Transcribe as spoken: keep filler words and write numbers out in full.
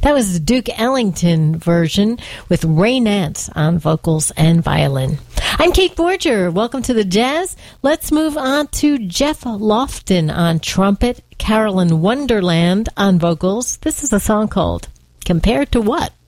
That was the Duke Ellington version with Ray Nance on vocals and violin. I'm Kate Borger. Welcome to the Jazz. Let's move on to Jeff Lofton on trumpet, Carolyn Wonderland on vocals. This is a song called Compared to What?